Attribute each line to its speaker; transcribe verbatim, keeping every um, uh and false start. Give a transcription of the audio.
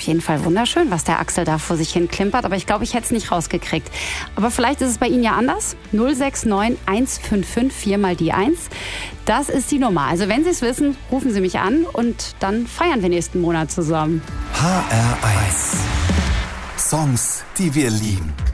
Speaker 1: jeden Fall wunderschön, was der Axel da vor sich hin klimpert. Aber ich glaube, ich hätte es nicht rausgekriegt. Aber vielleicht ist es bei Ihnen ja anders. null sechs neun eins fünf fünf vier mal die eins. Das ist die Nummer. Also wenn Sie es wissen, rufen Sie mich an und dann feiern wir nächsten Monat zusammen.
Speaker 2: H R eins. Songs, die wir lieben.